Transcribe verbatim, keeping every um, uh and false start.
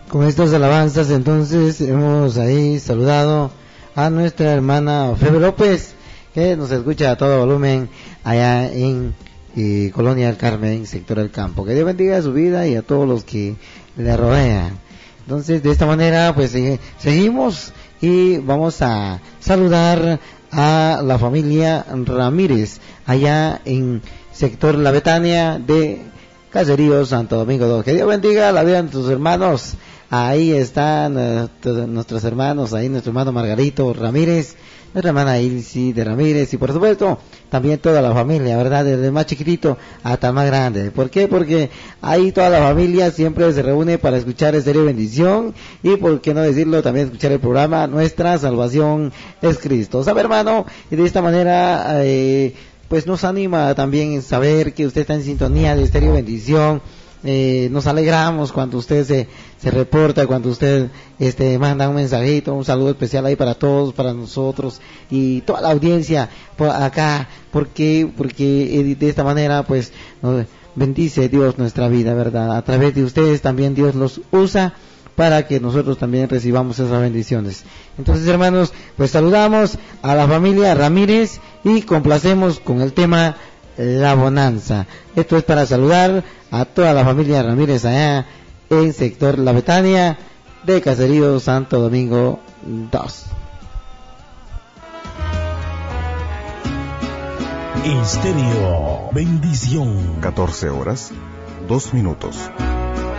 Con estas alabanzas entonces hemos ahí saludado a nuestra hermana Febe López, que nos escucha a todo volumen allá en eh, Colonia del Carmen, sector del campo. Que Dios bendiga su vida y a todos los que le rodean. Entonces de esta manera pues eh, seguimos y vamos a saludar a la familia Ramírez allá en sector La Betania de Caserío Santo Domingo dos. Que Dios bendiga la vida de tus hermanos. Ahí están uh, nuestros hermanos, ahí nuestro hermano Margarito Ramírez, nuestra hermana Ilsi de Ramírez y por supuesto también toda la familia, ¿verdad? Desde el más chiquitito hasta el más grande. ¿Por qué? Porque ahí toda la familia siempre se reúne para escuchar Estéreo Bendición y por qué no decirlo, también escuchar el programa Nuestra Salvación es Cristo. ¿Sabe, hermano? Y de esta manera eh, pues nos anima también saber que usted está en sintonía de Estéreo Bendición. Eh, nos alegramos cuando usted se, se reporta, cuando usted este manda un mensajito, un saludo especial ahí para todos, para nosotros y toda la audiencia por acá, porque porque de esta manera pues nos bendice Dios nuestra vida, ¿verdad? A través de ustedes también Dios los usa para que nosotros también recibamos esas bendiciones. Entonces, hermanos, pues saludamos a la familia Ramírez y complacemos con el tema La Bonanza. Esto es para saludar a toda la familia Ramírez allá en sector La Betania de Caserío Santo Domingo dos. Estéreo Bendición. catorce horas, dos minutos.